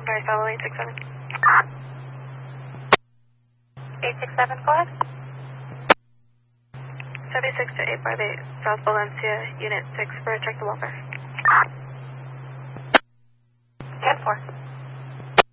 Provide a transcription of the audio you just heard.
Guy follow 867. 867, go ahead. 76 to 858, South Valencia, Unit 6 for check the welfare.